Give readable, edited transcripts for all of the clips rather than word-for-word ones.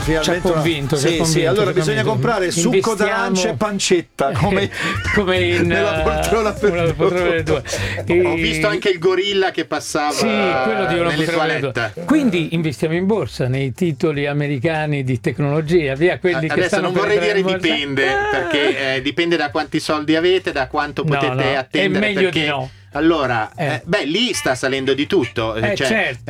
finalmente ci ha convinto. Sì, allora bisogna comprare succo d'arancia e pancetta come nella poltrona per due. Ho visto anche il gorilla che passava nelle toilette. Quindi investiamo in borsa, nei titoli americani di tecnologia, via quelli che adesso non vorrei dire dipende, perché dipende da quanti soldi avete, da quanto potete attendere, è meglio perché di no. Allora, lì sta salendo di tutto. Certo.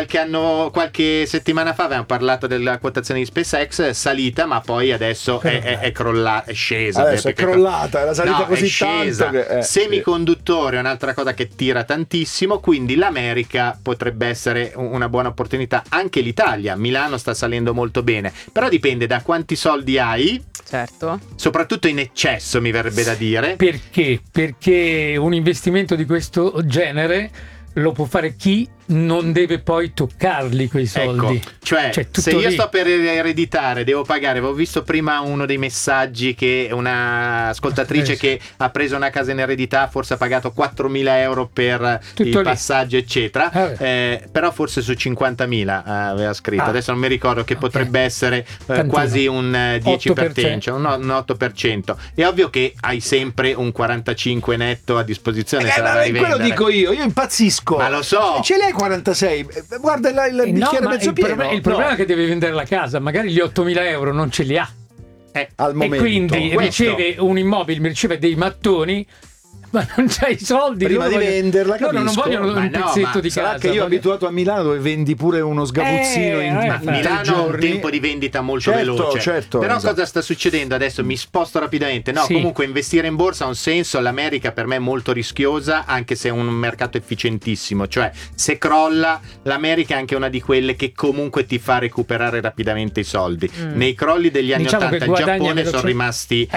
Qualche settimana fa avevamo parlato della quotazione di SpaceX, salita, ma poi adesso è crollata, è scesa. Adesso è crollata, era salita così è scesa. tanto che, Semiconduttori è un'altra cosa che tira tantissimo, quindi l'America potrebbe essere una buona opportunità. Anche l'Italia, Milano sta salendo molto bene, però dipende da quanti soldi hai. Certo. Soprattutto in eccesso, mi verrebbe da dire. Perché? Perché un investimento di questo genere lo può fare chi non deve poi toccarli quei soldi. Ecco, cioè se io sto per ereditare, devo pagare. Avevo visto prima uno dei messaggi che una ascoltatrice che ha preso una casa in eredità, forse ha pagato 4.000 euro per il passaggio, eccetera. Però forse su 50.000 aveva scritto. Adesso non mi ricordo, che potrebbe essere quasi un 10%, un 8%. È ovvio che hai sempre un 45 netto a disposizione. Se la vai a rivendere. Quello dico io impazzisco. Ma lo so. Ce l'hai 46, guarda il bicchiere mezzo pieno. Il problema è che deve vendere la casa, magari gli 8.000 euro non ce li ha. Al momento. E quindi riceve un immobile, riceve dei mattoni, ma non c'hai i soldi prima di venderla. Loro non vogliono un pezzetto di sarà casa. Che io abituato a Milano, dove vendi pure uno sgabuzzino in Milano ha un tempo di vendita molto veloce. Certo, però cosa sta succedendo adesso? Mi sposto rapidamente. Comunque investire in borsa ha un senso. L'America per me è molto rischiosa, anche se è un mercato efficientissimo. Cioè, se crolla, l'America è anche una di quelle che comunque ti fa recuperare rapidamente i soldi. Nei crolli degli anni 80 il Giappone sono rimasti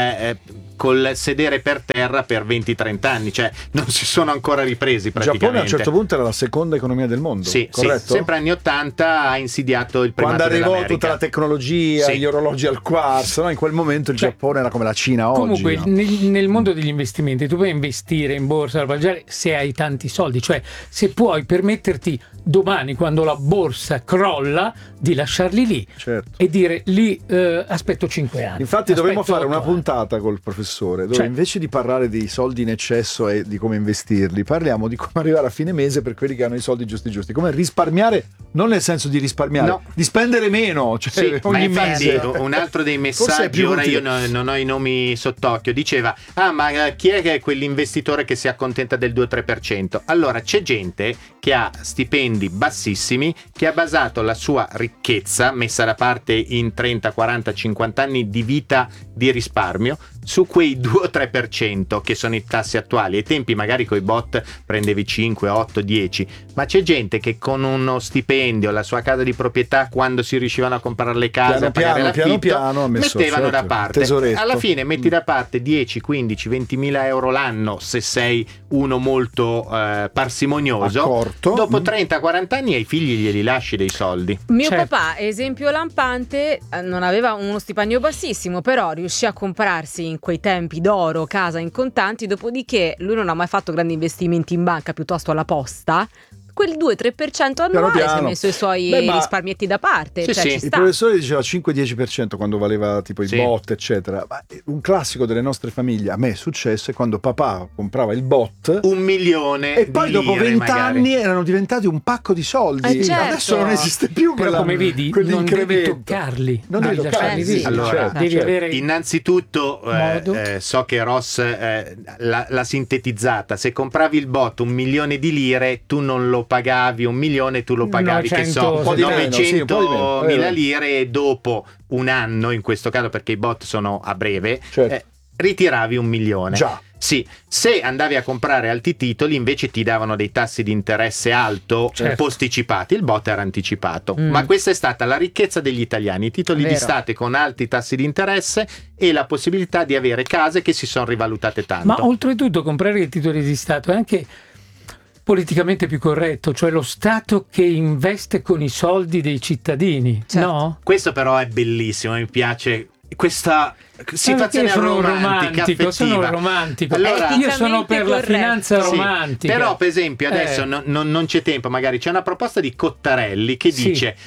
col sedere per terra per 20-30 anni, cioè non si sono ancora ripresi praticamente. Il Giappone a un certo punto era la seconda economia del mondo, corretto? Sempre anni 80 ha insidiato il primato quando arrivò dell'America. Tutta la tecnologia, gli orologi al quarzo, no? In quel momento il Giappone era come la Cina oggi. Comunque nel mondo degli investimenti tu puoi investire in borsa se hai tanti soldi, cioè se puoi permetterti domani, quando la borsa crolla, di lasciarli lì e dire lì aspetto 5 anni. Infatti dovremmo fare una puntata col professore dove invece di parlare di soldi in eccesso e di come investirli, parliamo di come arrivare a fine mese per quelli che hanno i soldi giusti, come risparmiare, non nel senso di risparmiare, di spendere meno, cioè ogni mese. Un altro dei messaggi, ora io non ho i nomi sott'occhio, diceva ma chi è che è quell'investitore che si accontenta del 2-3%? Allora c'è gente che ha stipendi bassissimi, che ha basato la sua ricchezza messa da parte in 30, 40, 50 anni di vita di risparmio su quei 2-3% che sono i tassi attuali. Ai tempi magari coi bot prendevi 5, 8, 10, ma c'è gente che con uno stipendio, la sua casa di proprietà, quando si riuscivano a comprare le case, a pagare l'affitto, mettevano da parte. Tesoretto. Alla fine metti da parte 10, 15, 20.000 euro l'anno se sei uno molto parsimonioso. Accorto. Dopo 30-40 anni ai figli glieli lasci dei soldi. Mio papà, esempio lampante, non aveva uno stipendio bassissimo, però riuscì a comprarsi in quei tempi d'oro casa in contanti, dopodiché lui non ha mai fatto grandi investimenti in banca, piuttosto alla posta. Quel 2-3% annuale si è messo i suoi risparmietti da parte. Ci sta. Il professore diceva 5-10% quando valeva tipo i bot, eccetera. Ma un classico delle nostre famiglie, a me è successo, è quando papà comprava il bot, 1 milione e poi dopo 20 anni erano diventati un pacco di soldi. Adesso non esiste più quella, come vedi, non devi toccarli. Non devi toccarli. Allora, devi avere innanzitutto so che Ross l'ha sintetizzata. Se compravi il bot 1 milione di lire, tu non lo pagavi 1 milione, tu lo pagavi 900.000 lire, e dopo un anno, in questo caso perché i bot sono a breve, ritiravi 1 milione. Sì, se andavi a comprare alti titoli invece ti davano dei tassi di interesse alto posticipati, il bot era anticipato. Ma questa è stata la ricchezza degli italiani, i titoli di Stato con alti tassi di interesse e la possibilità di avere case che si sono rivalutate tanto. Ma oltretutto comprare i titoli di Stato è anche politicamente più corretto, cioè lo Stato che investe con i soldi dei cittadini, no? Questo però è bellissimo, mi piace questa situazione romantica, sono romantico. Allora, io sono per la finanza romantica. Però per esempio adesso non c'è tempo, magari c'è una proposta di Cottarelli che dice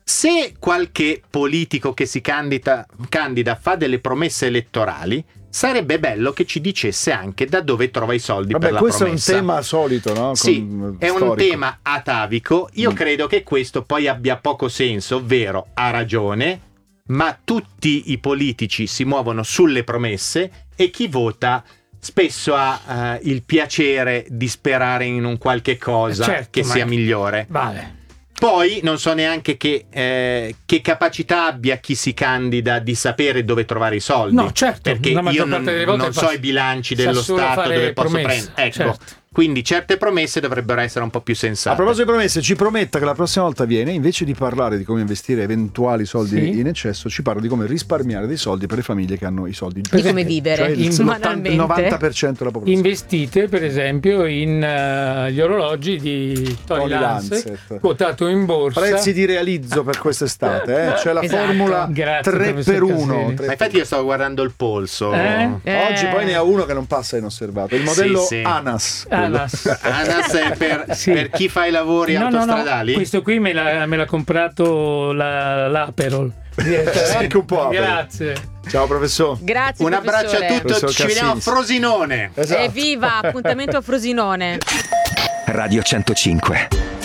Se qualche politico che si candida fa delle promesse elettorali, sarebbe bello che ci dicesse anche da dove trova i soldi per la promessa. Questo è un tema solito, no? Sì, è un tema atavico. Io credo che questo poi abbia poco senso, ovvero ha ragione, ma tutti i politici si muovono sulle promesse e chi vota spesso ha il piacere di sperare in un qualche cosa che sia migliore. Vale. Poi non so neanche che capacità abbia chi si candida di sapere dove trovare i soldi. No, certo. Perché io non so i bilanci dello Stato dove posso prendere. Ecco. Certo. Quindi certe promesse dovrebbero essere un po' più sensate. A proposito di promesse, ci prometta che la prossima volta viene, invece di parlare di come investire eventuali soldi in eccesso, ci parla di come risparmiare dei soldi per le famiglie che hanno i soldi. Di come vivere, cioè il 90% della popolazione. Investite per esempio in gli orologi di Tony Lancet, quotato in borsa. Prezzi di realizzo per quest'estate, c'è la formula 3x1. Ma infatti io stavo guardando il polso. Oggi poi ne ha uno che non passa inosservato, il modello Anas. Anas è per chi fa i lavori autostradali? No, questo qui me l'ha comprato l'Aperol. Grazie. Ciao professore. Grazie. Un abbraccio a tutti. Ci vediamo a Frosinone. Evviva, appuntamento a Frosinone. Radio 105.